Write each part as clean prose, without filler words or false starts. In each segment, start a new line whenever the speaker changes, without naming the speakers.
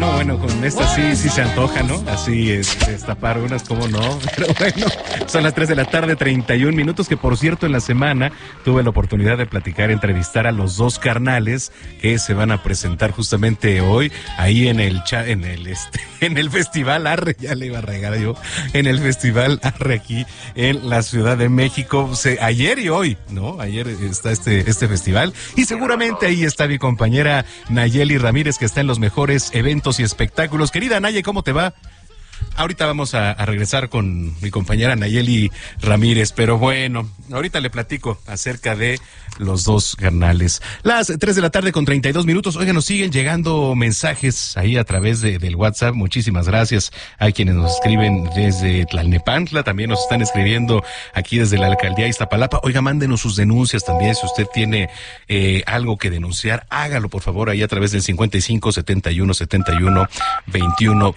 bueno, con esta sí se antoja, ¿no? Así es, destapar unas, ¿cómo no? Pero bueno, son las 3 de la tarde, 31 minutos, que por cierto en la semana tuve la oportunidad de entrevistar a los dos carnales que se van a presentar justamente hoy ahí en el Festival Arre, ya le iba a regar yo, en el Festival Arre aquí en la Ciudad de México. Ayer y hoy, ¿no? Ayer está este festival y seguramente ahí está mi compañera Nayeli Ramírez, que está en los mejores eventos y espectáculos. Querida Naye, ¿cómo te va? Ahorita vamos a regresar con mi compañera Nayeli Ramírez, pero bueno, ahorita le platico acerca de los dos carnales. Las 3 de la tarde con 32 minutos. Oigan, nos siguen llegando mensajes ahí a través del WhatsApp. Muchísimas gracias a quienes nos escriben desde Tlalnepantla. También nos están escribiendo aquí desde la alcaldía de Iztapalapa. Oiga, mándenos sus denuncias también. Si usted tiene algo que denunciar, hágalo por favor ahí a través del 55 71 71 21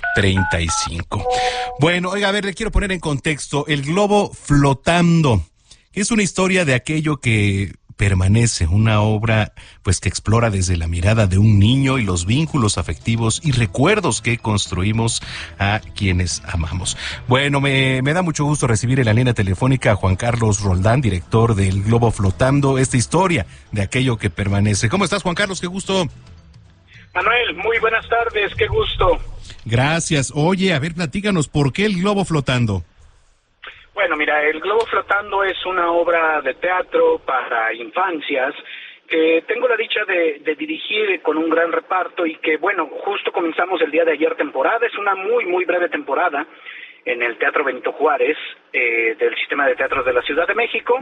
35. Bueno, oiga, a ver, le quiero poner en contexto El Globo Flotando. Es una historia de aquello que permanece, una obra pues que explora desde la mirada de un niño y los vínculos afectivos y recuerdos que construimos a quienes amamos. Bueno, me da mucho gusto recibir en la línea telefónica a Juan Carlos Roldán, director del Globo Flotando, esta historia de aquello que permanece. ¿Cómo estás, Juan Carlos? Qué gusto.
Manuel, muy buenas tardes, qué gusto.
Gracias. Oye, a ver, platícanos, ¿por qué El Globo Flotando?
Bueno, mira, El Globo Flotando es una obra de teatro para infancias que tengo la dicha de dirigir con un gran reparto y que, bueno, justo comenzamos el día de ayer temporada. Es una muy, muy breve temporada en el Teatro Benito Juárez, del Sistema de Teatros de la Ciudad de México,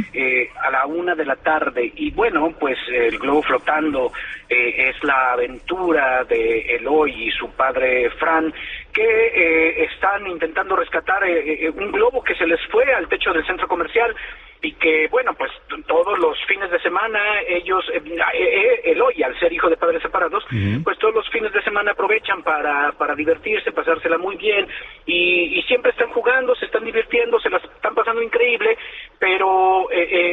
a la 1:00 p.m. Y bueno, pues El Globo Flotando es la aventura de Eloy y su padre Fran, que están intentando rescatar un globo que se les fue al techo del centro comercial y que, bueno, pues todos los fines de semana ellos, Eloy, al ser hijo de padres separados, pues todos los fines de semana aprovechan para divertirse, pasársela muy bien y siempre están jugando, se están divirtiendo, se las están pasando increíble, pero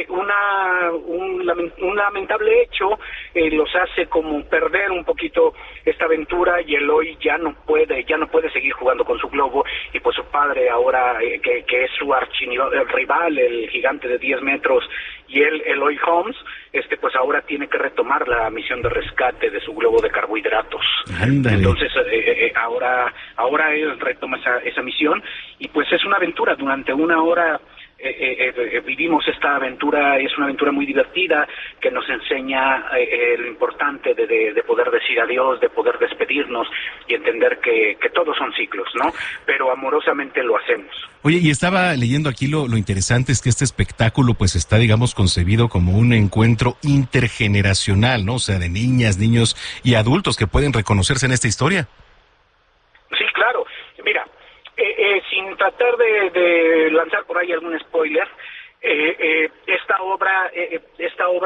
un lamentable hecho los hace como perder un poquito esta aventura y Eloy ya no puede seguir jugando con su globo y pues su padre ahora, que es su archirrival, el gigante de 10 metros, y él, Eloy Holmes, pues ahora tiene que retomar la misión de rescate de su globo de carbohidratos. Ándale. Entonces ahora él retoma esa misión y pues es una aventura. Durante 1 hora vivimos esta aventura. Es una aventura muy divertida que nos enseña lo importante de poder decir adiós, de poder despedirnos y entender que todos son ciclos, ¿no? Pero amorosamente lo hacemos.
Oye, y estaba leyendo aquí lo interesante es que este espectáculo pues está, digamos, concebido como un encuentro intergeneracional, ¿no? O sea, de niñas, niños y adultos que pueden reconocerse en esta historia.
Sí, claro. Mira, sin tratar de lanzar por ahí algún spoiler, esta obra